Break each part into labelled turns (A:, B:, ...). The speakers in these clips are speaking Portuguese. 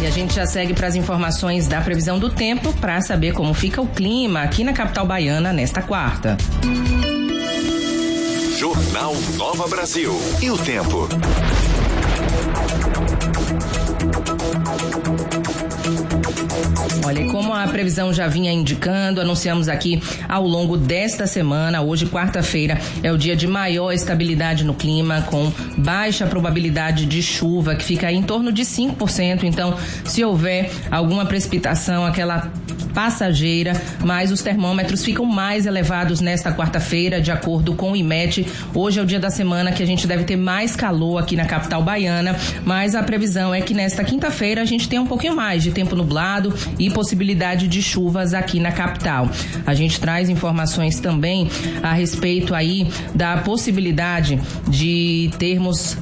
A: E a gente já segue para as informações da previsão do tempo para saber como fica o clima aqui na capital baiana nesta quarta.
B: Jornal Nova Brasil. E o tempo?
A: Olha, como a previsão já vinha indicando, anunciamos aqui ao longo desta semana, hoje quarta-feira é o dia de maior estabilidade no clima, com baixa probabilidade de chuva, que fica aí em torno de 5%, então se houver alguma precipitação, aquela passageira, mas os termômetros ficam mais elevados nesta quarta-feira, de acordo com o IMET. Hoje é o dia da semana que a gente deve ter mais calor aqui na capital baiana, mas a previsão é que nesta quinta-feira a gente tenha um pouquinho mais de tempo nublado e possibilidade de chuvas aqui na capital. A gente traz informações também a respeito aí da possibilidade de termos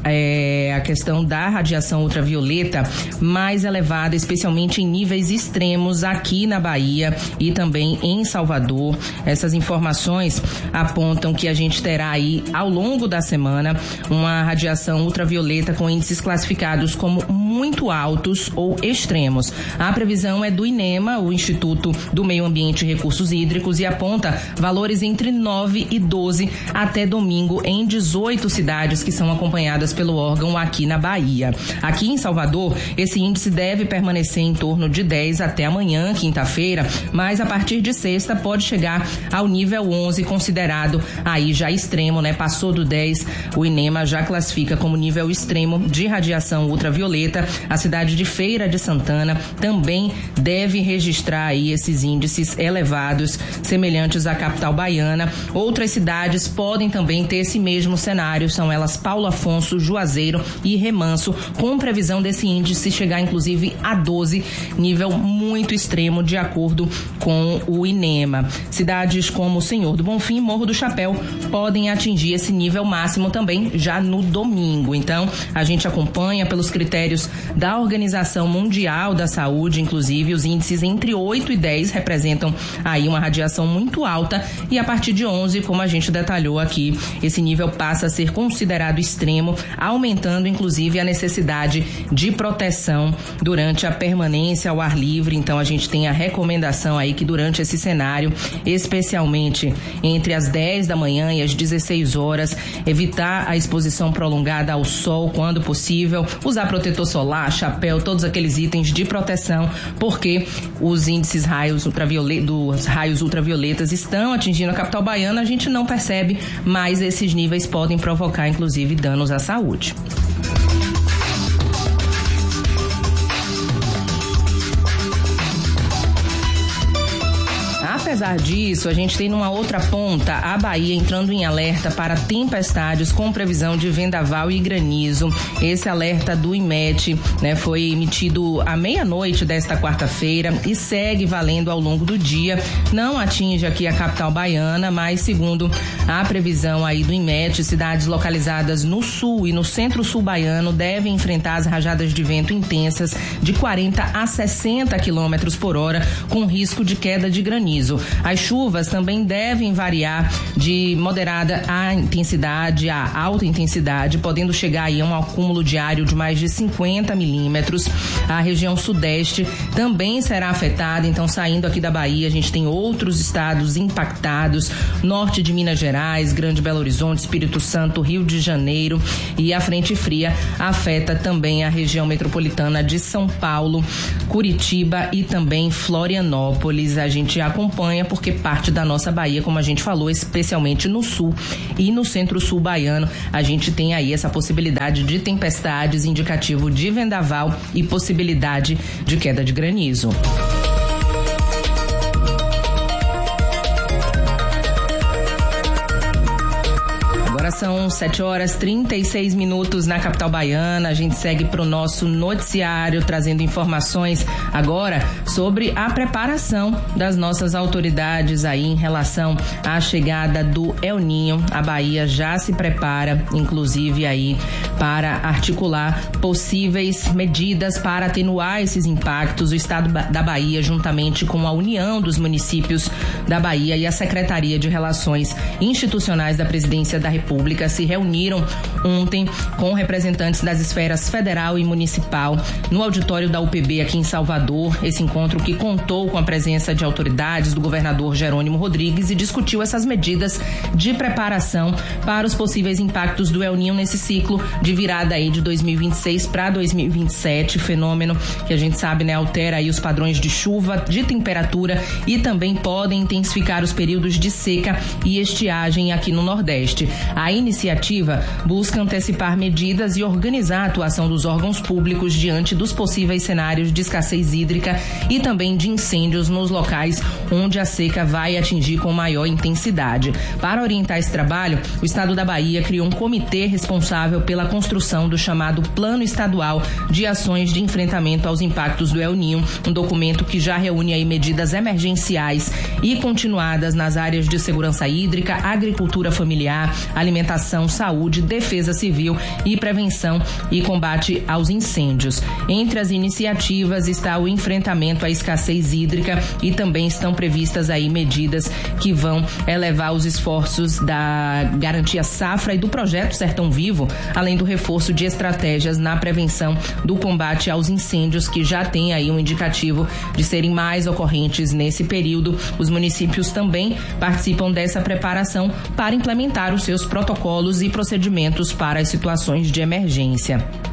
A: a questão da radiação ultravioleta mais elevada, especialmente em níveis extremos aqui na Bahia e também em Salvador. Essas informações apontam que a gente terá aí ao longo da semana uma radiação ultravioleta com índices classificados como muito altos ou extremos. A previsão é do INEMA, o Instituto do Meio Ambiente e Recursos Hídricos, e aponta valores entre 9 e 12 até domingo em 18 cidades que são acompanhadas pelo órgão aqui na Bahia. Aqui em Salvador, esse índice deve permanecer em torno de 10 até amanhã, quinta-feira, mas a partir de sexta pode chegar ao nível 11, considerado aí já extremo, né? Passou do 10, o INEMA já classifica como nível extremo de radiação ultravioleta. A cidade de Feira de Santana também deve registrar aí esses índices elevados, semelhantes à capital baiana. Outras cidades podem também ter esse mesmo cenário, são elas Paulo Afonso, Juazeiro e Remanso, com previsão desse índice chegar inclusive a 12, nível muito extremo, de acordo com o INEMA. Cidades como Senhor do Bonfim e Morro do Chapéu podem atingir esse nível máximo também já no domingo. Então, a gente acompanha pelos critérios da Organização Mundial da Saúde, inclusive os índices entre 8 e 10 representam aí uma radiação muito alta, e a partir de 11, como a gente detalhou aqui, esse nível passa a ser considerado extremo, aumentando inclusive a necessidade de proteção durante a permanência ao ar livre. Então, a gente tem a recomendação aí que durante esse cenário, especialmente entre as 10 da manhã e as 16 horas, evitar a exposição prolongada ao sol quando possível, usar protetor solar, chapéu, todos aqueles itens de proteção, porque os índices dos raios ultravioletas estão atingindo a capital baiana, a gente não percebe, mas esses níveis podem provocar inclusive danos à saúde. Apesar disso, a gente tem numa outra ponta a Bahia entrando em alerta para tempestades com previsão de vendaval e granizo. Esse alerta do IMET, né, foi emitido à meia-noite desta quarta-feira e segue valendo ao longo do dia. Não atinge aqui a capital baiana, mas segundo a previsão aí do IMET, cidades localizadas no sul e no centro-sul baiano devem enfrentar as rajadas de vento intensas de 40 a 60 km por hora, com risco de queda de granizo. As chuvas também devem variar de moderada a intensidade a alta intensidade, podendo chegar aí a um acúmulo diário de mais de 50 milímetros. A região sudeste também será afetada, então saindo aqui da Bahia, a gente tem outros estados impactados, norte de Minas Gerais, Grande Belo Horizonte, Espírito Santo, Rio de Janeiro, e a frente fria afeta também a região metropolitana de São Paulo, Curitiba e também Florianópolis. A gente acompanha porque parte da nossa Bahia, como a gente falou, especialmente no sul e no centro-sul baiano, a gente tem aí essa possibilidade de tempestades, indicativo de vendaval e possibilidade de queda de granizo. São 7h36 na capital baiana. A gente segue para o nosso noticiário, trazendo informações agora sobre a preparação das nossas autoridades aí em relação à chegada do El Ninho. A Bahia já se prepara, inclusive aí, para articular possíveis medidas para atenuar esses impactos. O estado da Bahia, juntamente com a União dos Municípios da Bahia e a Secretaria de Relações Institucionais da Presidência da República, Pública se reuniram ontem com representantes das esferas federal e municipal no auditório da UPB aqui em Salvador. Esse encontro que contou com a presença de autoridades do governador Jerônimo Rodrigues e discutiu essas medidas de preparação para os possíveis impactos do El Niño nesse ciclo de virada aí de 2026 para 2027, fenômeno que a gente sabe, né, altera aí os padrões de chuva, de temperatura e também podem intensificar os períodos de seca e estiagem aqui no Nordeste. A iniciativa busca antecipar medidas e organizar a atuação dos órgãos públicos diante dos possíveis cenários de escassez hídrica e também de incêndios nos locais onde a seca vai atingir com maior intensidade. Para orientar esse trabalho, o Estado da Bahia criou um comitê responsável pela construção do chamado Plano Estadual de Ações de Enfrentamento aos Impactos do El Niño, um documento que já reúne aí medidas emergenciais e continuadas nas áreas de segurança hídrica, agricultura familiar, alimentação, saúde, defesa civil e prevenção e combate aos incêndios. Entre as iniciativas está o enfrentamento à escassez hídrica e também estão previstas aí medidas que vão elevar os esforços da Garantia Safra e do Projeto Sertão Vivo, além do reforço de estratégias na prevenção do combate aos incêndios, que já tem aí um indicativo de serem mais ocorrentes nesse período. Os municípios também participam dessa preparação para implementar os seus protocolos e procedimentos para as situações de emergência.